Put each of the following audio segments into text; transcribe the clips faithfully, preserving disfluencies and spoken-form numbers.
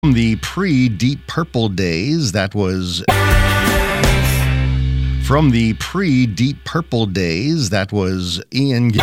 From the pre-Deep Purple days, that was... From the pre-Deep Purple days, that was Ian...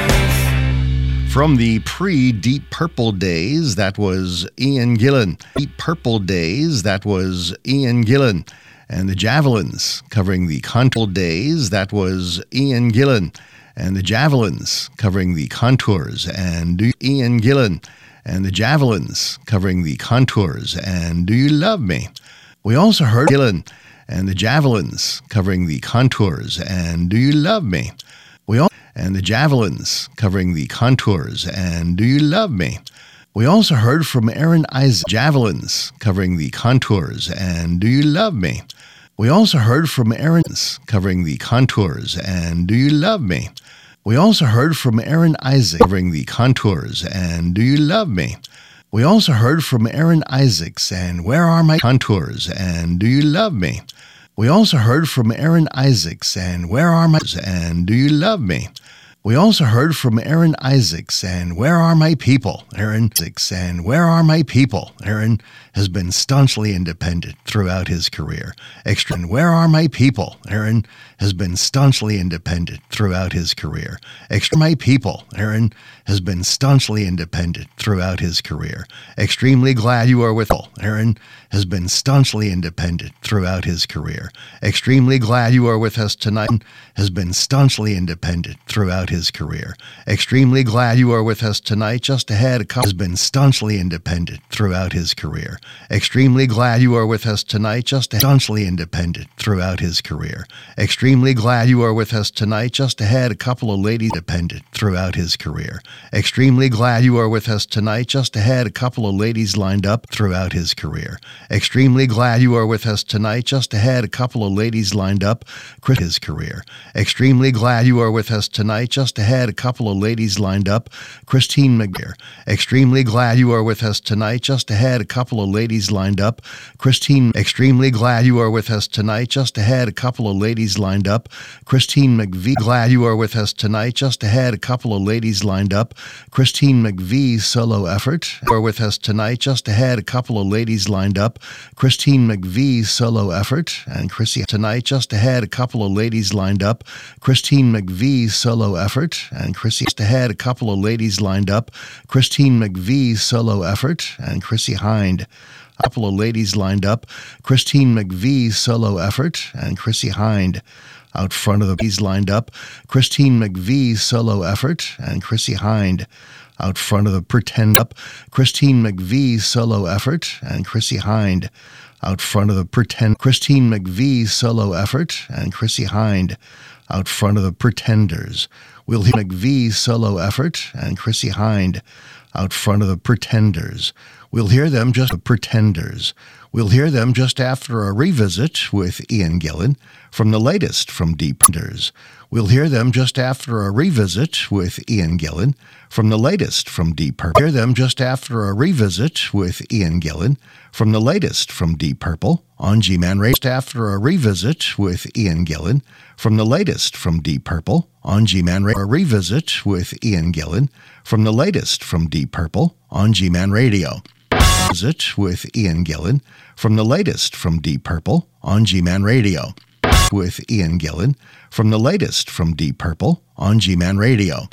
From the pre-Deep Purple days, that was Ian Gillan. Deep Purple days, that was Ian Gillan. And the Javelins, covering the contour days, that was Ian Gillan. And the Javelins, covering the contours, and do Ian Gillan. And the Javelins, covering the contours, and Do You Love Me? We also heard Gillan and the Javelins, covering the contours, and Do You Love Me? We all and the Javelins, covering the contours, and Do You Love Me? We also heard from Aaron Isaac, Javelins, covering the contours, and Do You Love Me? We also heard from Aaron's, covering the contours, and Do You Love Me? We also heard from Aaron Isaac, covering the contours, and Do You Love Me? We also heard from Aaron Isaacs, and Where Are My Contours, and Do You Love Me? We also heard from Aaron Isaacs, and Where Are My and Do You Love Me? We also heard from Aaron Isaacs, and Where Are My People? Aaron Isaacs, and Where Are My People? Aaron has been staunchly independent throughout his career. Extra, and Where Are My People? Aaron has been staunchly independent throughout his career. Extra, My People. Aaron has been staunchly independent throughout his career. Extremely glad you are with us. Aaron has been staunchly independent throughout his career. Extremely glad you are with us tonight. Has been staunchly independent throughout his career. Extremely glad you are with us tonight. Just ahead, a couple has been staunchly independent throughout his career. Extremely glad you are with us tonight. Just staunchly independent throughout his career. Extremely glad you are with us tonight. Just ahead, a couple of ladies independent throughout his career. Extremely glad you are with us tonight. Just ahead, a couple of ladies lined up throughout his career. Extremely glad you are with us tonight. Just ahead, a couple of ladies lined up his career. Extremely glad you are with us tonight. Just ahead, a couple of ladies lined up. Christine McGear. Extremely glad you are with us tonight. Just ahead, a couple of ladies lined up. Christine. Extremely glad you are with us tonight. Just ahead, a couple of ladies lined up. Christine McVie. Glad you are with us tonight. Just ahead, a couple of ladies lined up. Christine McVie's solo effort. You are with us tonight. Just ahead, a couple of ladies lined up. Christine McVie's solo effort. And Chrissy tonight. Just ahead, a couple of ladies lined up. Christine McVie's solo effort. And Chrissy just ahead, a couple of ladies lined up. Christine McVie's solo effort. And Chrissy Hind. A couple of ladies lined up. Christine McVie's solo effort. And Chrissy Hind. Out front of the bees lined up. Christine McVie's solo effort. And Chrissy Hind. Out front of the pretend up. Christine McVie's solo effort. And Chrissy Hind. Out front of the pretend. Christine McVie's solo effort. And Chrissy Hind. Out front of the Pretenders. We'll hear McVie's solo effort. And Chrissy Hind. Out front of the Pretenders. We'll hear them just the Pretenders. We'll hear them just after a revisit with Ian Gillan from the latest from Deep Pretenders. We'll hear them just after a revisit with Ian Gillan from the latest from Deep Purple. Hear them just after a revisit with Ian Gillan from the latest from Deep Purple on G-Man Radio. Just after a revisit with Ian Gillan from the latest from Deep Purple on G-Man Radio. A revisit with Ian Gillan from the latest from Deep Purple on G-Man Radio. Visit with Ian Gillan from the latest from Deep Purple on G-Man Radio. With Ian Gillan from the latest from Deep Purple on G-Man Radio.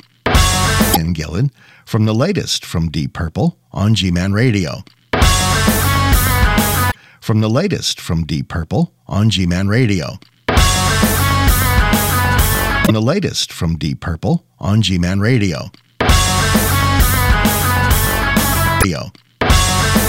Ian Gillan from the latest from Deep Purple on G-Man Radio. From the latest from Deep Purple on G-Man Radio. From the latest from Deep Purple on G-Man Radio. Radio.